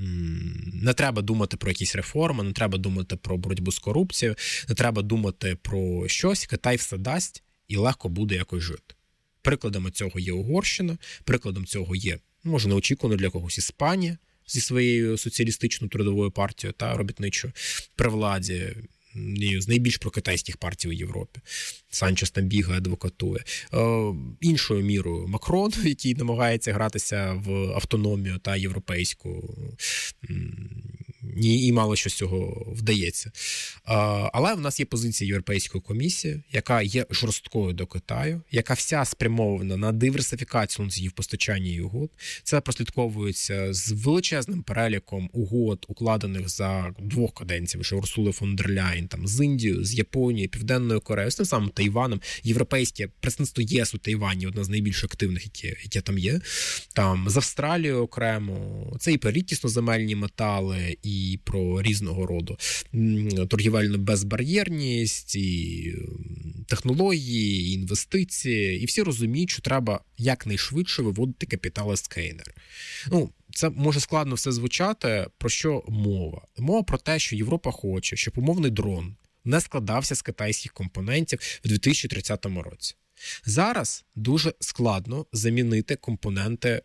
Не треба думати про якісь реформи, не треба думати про боротьбу з корупцією, не треба думати про щось. Китай все дасть і легко буде якось жити. Прикладами цього є Угорщина, прикладом цього є, може, неочікувано для когось, Іспанія зі своєю соціалістичною трудовою партією та робітничою при владі, з найбільш прокитайських партій у Європі. Санчес там бігає, адвокатує. Іншою мірою Макрон, який намагається гратися в автономію та європейську, і мало що з цього вдається. Але в нас є позиція Європейської комісії, яка є жорсткою до Китаю, яка вся спрямована на диверсифікацію носіїв постачання і угод. Це прослідковується з величезним переліком угод, укладених за 2 каденцій, вже Урсули фон дер Ляєн, там, з Індією, з Японією, Південною Кореєю, з тим самим Тайваном. Європейське представництво ЄС у Тайвані одне з найбільш активних, яке там є. Там, з Австралією окремо. Це і про рідкісноземельні метали, і про різного роду торгівельну безбар'єрність, і технології, і інвестиції. І всі розуміють, що треба якнайшвидше виводити капітал з КНР. Це може складно все звучати. Про що мова? Мова про те, що Європа хоче, щоб умовний дрон не складався з китайських компонентів в 2030 році. Зараз дуже складно замінити компоненти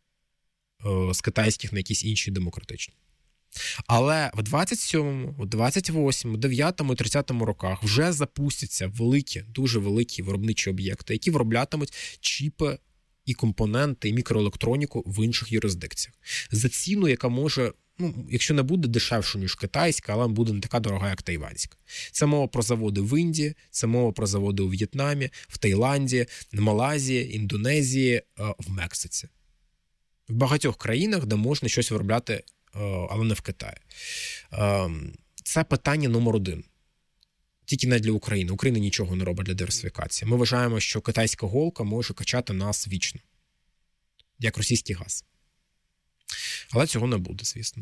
з китайських на якісь інші демократичні. Але в 27-му, в 28-му, 9-му і 30-му роках вже запустяться великі, дуже великі виробничі об'єкти, які вироблятимуть чіпи і компоненти, і мікроелектроніку в інших юрисдикціях. За ціну, яка може, якщо не буде дешевше, ніж китайська, але буде не така дорога, як тайванська. Це мова про заводи в Індії, це мова про заводи у В'єтнамі, в Таїланді, в Малайзії, Індонезії, в Мексиці. В багатьох країнах, де можна щось виробляти, але не в Китаї. Це питання номер 1. Тільки не для України. Україна нічого не робить для диверсифікації. Ми вважаємо, що китайська голка може качати нас вічно. Як російський газ. Але цього не буде, звісно.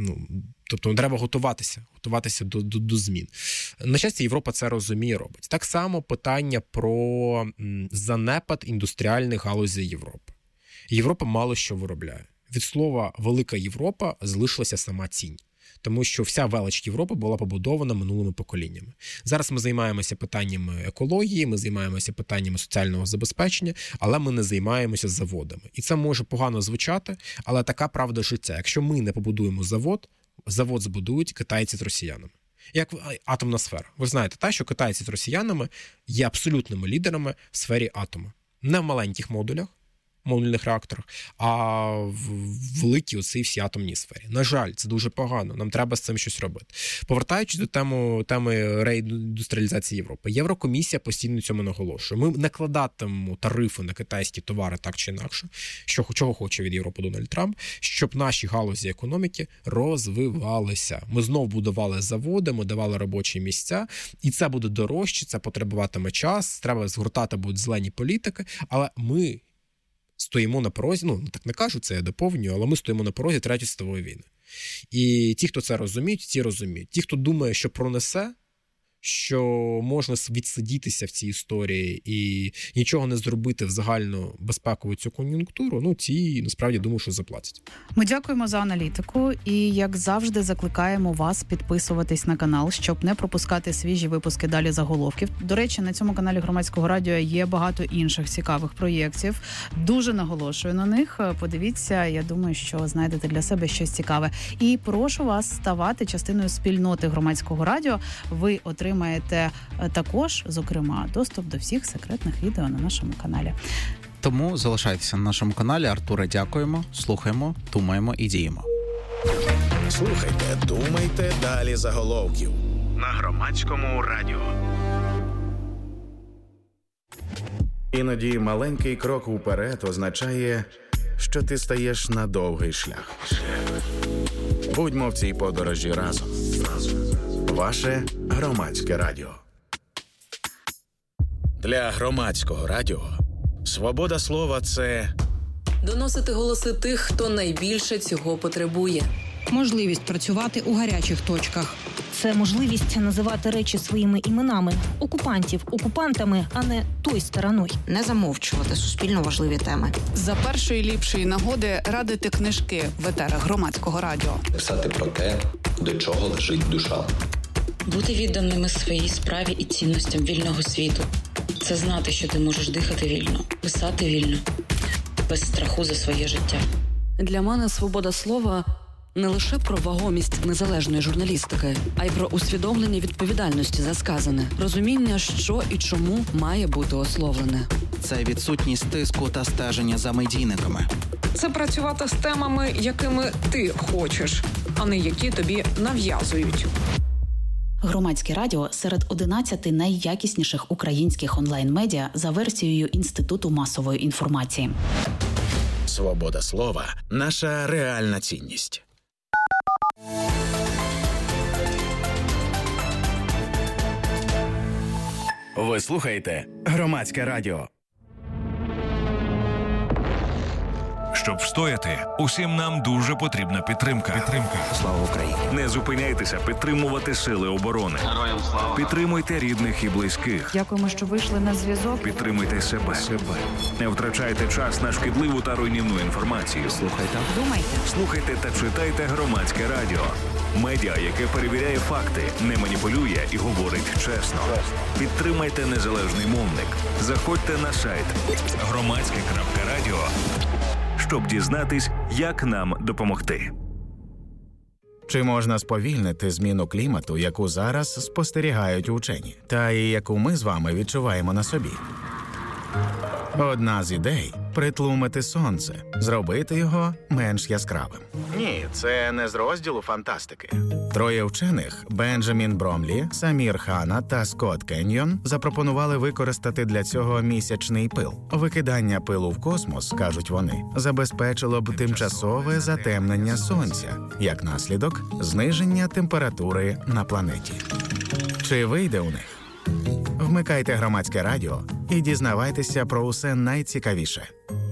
Тобто треба готуватися до змін. На щастя, Європа це розуміє, робить. Так само питання про занепад індустріальних галузей Європи. Європа мало що виробляє. Від слова «велика Європа» залишилася сама тінь. Тому що вся велич Європи була побудована минулими поколіннями. Зараз ми займаємося питаннями екології, ми займаємося питаннями соціального забезпечення, але ми не займаємося заводами. І це може погано звучати, але така правда життя. Якщо ми не побудуємо завод збудують китайці з росіянами. Як атомна сфера. Ви знаєте, що китайці з росіянами є абсолютними лідерами в сфері атому. Не в маленьких модульних реакторах, а в великій оцій всій атомній сфері. На жаль, це дуже погано, нам треба з цим щось робити. Повертаючись до теми реіндустріалізації Європи, Єврокомісія постійно цьому наголошує. Ми накладатимемо тарифи на китайські товари так чи інакше, чого хоче від Європи Дональд Трамп, щоб наші галузі економіки розвивалися. Ми знов будували заводи, ми давали робочі місця, і це буде дорожче, це потребуватиме час, треба згортати будуть зелені політики, але ми стоїмо на порозі, так не кажу, це я доповнюю, але ми стоїмо на порозі Третьої світової війни. І ті, хто це розуміють, ті розуміють. Ті, хто думає, що пронесе, що можна відсидітися в цій історії і нічого не зробити в загальну безпекову цю кон'юнктуру, ті насправді думаю, що заплатять. Ми дякуємо за аналітику і, як завжди, закликаємо вас підписуватись на канал, щоб не пропускати свіжі випуски «Далі заголовків». До речі, на цьому каналі Громадського радіо є багато інших цікавих проєктів. Дуже наголошую на них. Подивіться, я думаю, що знайдете для себе щось цікаве. І прошу вас ставати частиною спільноти Громадського радіо. Ви отримаєте також, зокрема, доступ до всіх секретних відео на нашому каналі. Тому залишайтеся на нашому каналі. Артуре, дякуємо, слухаємо, думаємо і діємо. Слухайте, думайте, далі заголовків на Громадському радіо. Іноді маленький крок уперед означає, що ти стаєш на довгий шлях. Будьмо в цій подорожі разом. Ваше Громадське радіо. Для Громадського радіо свобода слова – це доносити голоси тих, хто найбільше цього потребує. Можливість працювати у гарячих точках. Це можливість називати речі своїми іменами. Окупантів окупантами, а не той стороною. Не замовчувати суспільно важливі теми. За першої ліпшої нагоди радити книжки в етерах Громадського радіо. Писати про те, до чого лежить душа. Бути відданими своїй справі і цінностям вільного світу. Це знати, що ти можеш дихати вільно, писати вільно, без страху за своє життя. Для мене свобода слова не лише про вагомість незалежної журналістики, а й про усвідомлення відповідальності за сказане, розуміння, що і чому має бути ословлене. Це відсутність тиску та стеження за медійниками. Це працювати з темами, якими ти хочеш, а не які тобі нав'язують. Громадське радіо серед 11 найякісніших українських онлайн-медіа за версією Інституту масової інформації. Свобода слова – наша реальна цінність. Ви слухаєте Громадське радіо. Щоб встояти, усім нам дуже потрібна підтримка. Слава Україні! Не зупиняйтеся підтримувати сили оборони. Героям слава! Підтримуйте рідних і близьких. Дякуємо, що вийшли на зв'язок. Підтримуйте себе. Не втрачайте час на шкідливу та руйнівну інформацію. Слухайте та читайте Громадське радіо. Медіа, яке перевіряє факти, не маніпулює і говорить чесно. Підтримайте незалежний мовник. Заходьте на сайт громадське.радіо, щоб дізнатись, як нам допомогти. Чи можна сповільнити зміну клімату, яку зараз спостерігають учені, та і яку ми з вами відчуваємо на собі? Одна з ідей – притлумити сонце, зробити його менш яскравим. Ні, це не з розділу фантастики. Троє вчених – Бенджамін Бромлі, Самір Хана та Скотт Кеньйон – запропонували використати для цього місячний пил. Викидання пилу в космос, кажуть вони, забезпечило б тимчасове затемнення сонця, як наслідок – зниження температури на планеті. Чи вийде у них? Вмикайте Громадське радіо і дізнавайтеся про усе найцікавіше.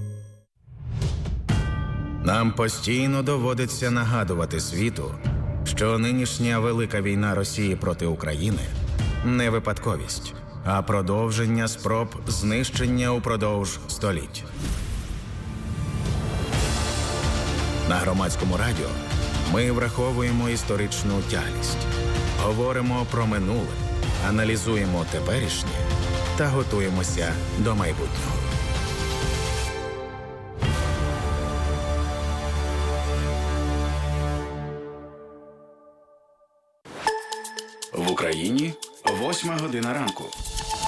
Нам постійно доводиться нагадувати світу, що нинішня велика війна Росії проти України не випадковість, а продовження спроб знищення упродовж століть. На Громадському радіо ми враховуємо історичну тяглість, говоримо про минуле, аналізуємо теперішнє та готуємося до майбутнього. В Україні 8 година ранку.